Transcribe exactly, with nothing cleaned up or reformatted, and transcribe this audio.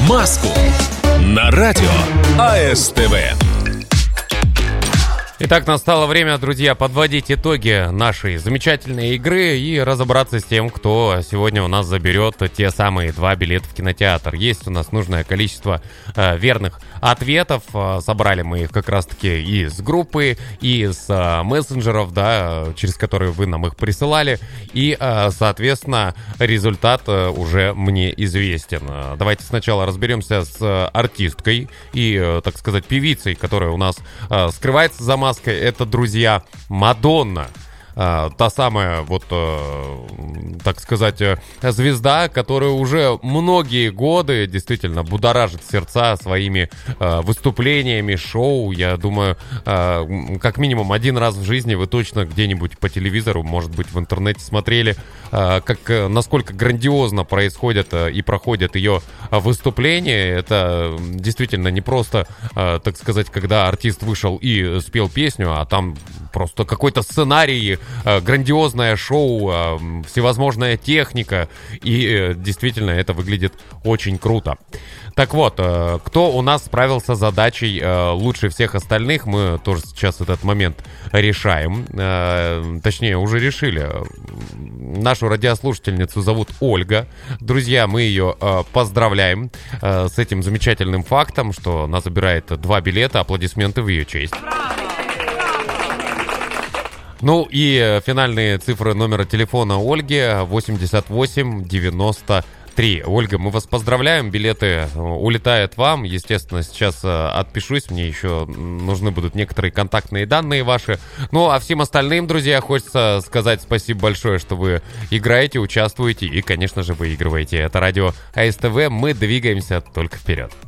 маску» на радио АСТВ. Итак, настало время, друзья, подводить итоги нашей замечательной игры и разобраться с тем, кто сегодня у нас заберет те самые два билета в кинотеатр. Есть у нас нужное количество э, верных ответов. Собрали мы их как раз-таки из группы, из э, мессенджеров, да, через которые вы нам их присылали. И, э, соответственно, результат э, уже мне известен. Давайте сначала разберемся с артисткой и, э, так сказать, певицей, которая у нас э, скрывается за маской. Это, друзья, Мадонна. А, та самая, вот, а, так сказать, звезда, которая уже многие годы действительно будоражит сердца своими а, выступлениями, шоу. Я думаю, а, как минимум один раз в жизни вы точно где-нибудь по телевизору, может быть, в интернете смотрели, а, как, насколько грандиозно происходят а, и проходят ее выступления. Это действительно не просто, а, так сказать, когда артист вышел и спел песню, а там просто какой-то сценарий, грандиозное шоу, всевозможная техника, и действительно это выглядит очень круто. Так вот, кто у нас справился с задачей лучше всех остальных, мы тоже сейчас этот момент решаем, точнее уже решили. Нашу радиослушательницу зовут Ольга. Друзья, мы ее поздравляем с этим замечательным фактом, что она забирает два билета. Аплодисменты в ее честь. Ну и финальные цифры номера телефона Ольги восемьдесят восемь девяносто три. Ольга, мы вас поздравляем, билеты улетают вам. Естественно, сейчас отпишусь, мне еще нужны будут некоторые контактные данные ваши. Ну а всем остальным, друзья, хочется сказать спасибо большое, что вы играете, участвуете и, конечно же, выигрываете. Это радио АСТВ, мы двигаемся только вперед.